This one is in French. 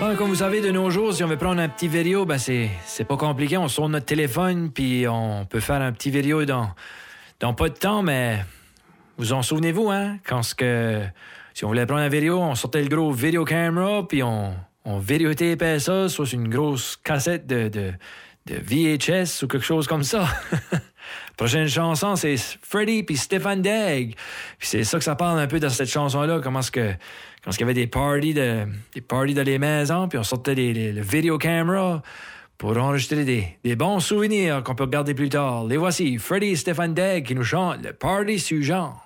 Comme vous savez, de nos jours, si on veut prendre un petit vidéo, ben c'est pas compliqué. On sort notre téléphone, puis on peut faire un petit vidéo dans pas de temps, mais vous en souvenez-vous, hein? Si on voulait prendre une vidéo, on sortait le gros video camera, puis on vidéotapait ça sur une grosse cassette de VHS ou quelque chose comme ça. Prochaine chanson, c'est Freddie puis Stefan Degg. Puis c'est ça que ça parle un peu dans cette chanson-là, quand il y avait des parties dans les maisons, puis on sortait le video camera pour enregistrer des bons souvenirs qu'on peut regarder plus tard. Les voici, Freddie et Stefan Degg qui nous chantent le Party Suivant.